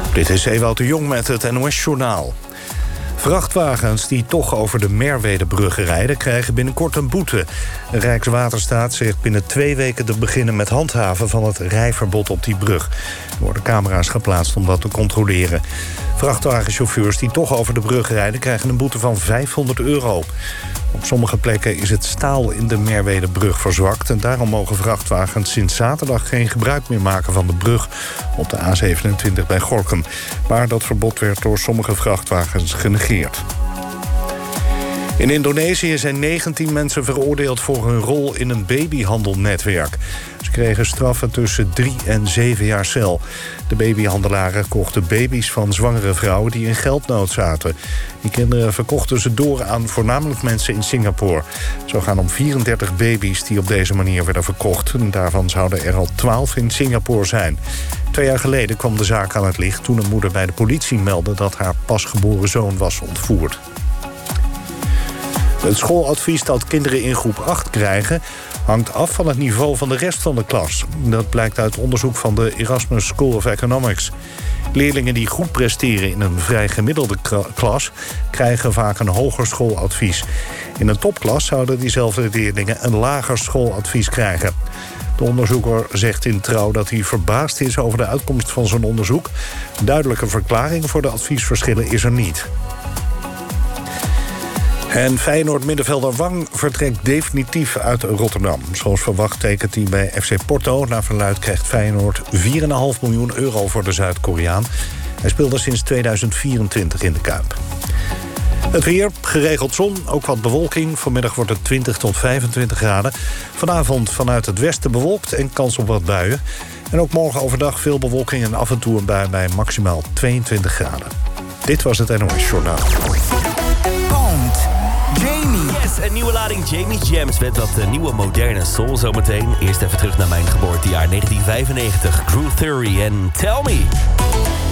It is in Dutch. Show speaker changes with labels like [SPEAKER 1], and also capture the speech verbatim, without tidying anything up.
[SPEAKER 1] Dit is Ewout de Jong met het N O S-journaal. Vrachtwagens die toch over de Merwedebrug rijden, krijgen binnenkort een boete. Rijkswaterstaat zegt binnen twee weken te beginnen met handhaven van het rijverbod op die brug. Er worden camera's geplaatst om dat te controleren. Vrachtwagenchauffeurs die toch over de brug rijden, krijgen een boete van vijfhonderd euro. Op sommige plekken is het staal in de Merwedebrug verzwakt en daarom mogen vrachtwagens sinds zaterdag geen gebruik meer maken van de brug op de A zevenentwintig bij Gorinchem. Maar dat verbod werd door sommige vrachtwagens genegeerd. In Indonesië zijn negentien mensen veroordeeld voor hun rol in een babyhandelnetwerk. Ze kregen straffen tussen drie en zeven jaar cel. De babyhandelaren kochten baby's van zwangere vrouwen die in geldnood zaten. Die kinderen verkochten ze door aan voornamelijk mensen in Singapore. Zo gaan om vierendertig baby's die op deze manier werden verkocht. En daarvan zouden er al twaalf in Singapore zijn. Twee jaar geleden kwam de zaak aan het licht toen een moeder bij de politie meldde dat haar pasgeboren zoon was ontvoerd. Het schooladvies dat kinderen in groep acht krijgen hangt af van het niveau van de rest van de klas. Dat blijkt uit onderzoek van de Erasmus School of Economics. Leerlingen die goed presteren in een vrij gemiddelde klas krijgen vaak een hoger schooladvies. In een topklas zouden diezelfde leerlingen een lager schooladvies krijgen. De onderzoeker zegt in Trouw dat hij verbaasd is over de uitkomst van zijn onderzoek. Een duidelijke verklaring voor de adviesverschillen is er niet. En Feyenoord-middenvelder Wang vertrekt definitief uit Rotterdam. Zoals verwacht tekent hij bij F C Porto. Naar verluidt krijgt Feyenoord vier komma vijf miljoen euro voor de Zuid-Koreaan. Hij speelde sinds tweeduizend vierentwintig in de Kuip. Het weer, geregeld zon, ook wat bewolking. Vanmiddag wordt het twintig tot vijfentwintig graden. Vanavond vanuit het westen bewolkt en kans op wat buien. En ook morgen overdag veel bewolking en af en toe een bui bij maximaal tweeëntwintig graden. Dit was het N O S-journaal.
[SPEAKER 2] Jamie. Yes, een nieuwe lading Jamie Jams met wat uh, nieuwe moderne soul zometeen. Eerst even terug naar mijn geboortejaar negentien vijfennegentig. Groove Theory en Tell Me.